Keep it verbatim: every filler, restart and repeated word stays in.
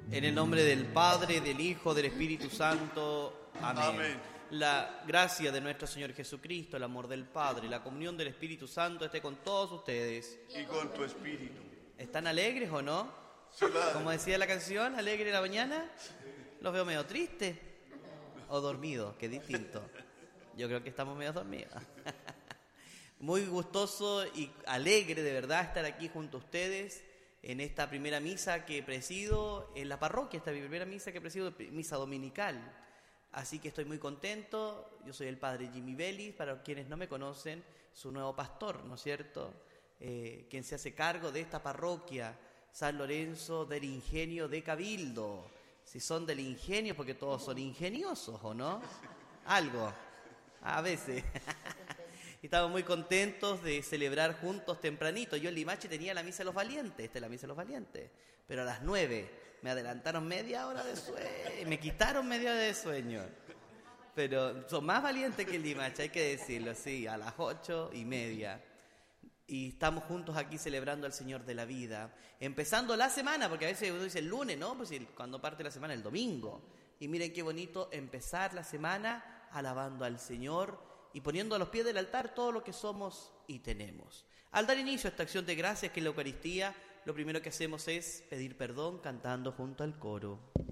En el nombre del Padre, del Hijo, del Espíritu Santo. Amén. Amén. La gracia de nuestro Señor Jesucristo, el amor del Padre, la comunión del Espíritu Santo esté con todos ustedes. Y con tu espíritu. ¿Están alegres o no? Sí, padre. Como decía la canción, alegre la mañana. Los veo medio tristes. O dormidos, que distinto. Yo creo que estamos medio dormidos. Muy gustoso y alegre de verdad estar aquí junto a ustedes en esta primera misa que presido en la parroquia, esta primera misa que presido, misa dominical. Así que estoy muy contento. Yo soy el padre Jimmy Vélez, para quienes no me conocen, su nuevo pastor, ¿no es cierto? Eh, quien se hace cargo de esta parroquia, San Lorenzo del Ingenio de Cabildo. Si son del ingenio, porque todos son ingeniosos, ¿o no? Algo, a veces. Estamos muy contentos de celebrar juntos tempranito. Yo en Limache tenía la misa de los valientes, esta es la misa de los valientes, pero a las nueve me adelantaron media hora de sueño, me quitaron media hora de sueño. Pero son más valientes que el Limache, hay que decirlo, sí, a las ocho y media. Y estamos juntos aquí celebrando al Señor de la vida, empezando la semana, porque a veces uno dice el lunes, ¿no? Pues cuando parte la semana, el domingo. Y miren qué bonito empezar la semana alabando al Señor y poniendo a los pies del altar todo lo que somos y tenemos. Al dar inicio a esta acción de gracias que es la Eucaristía, lo primero que hacemos es pedir perdón cantando junto al coro.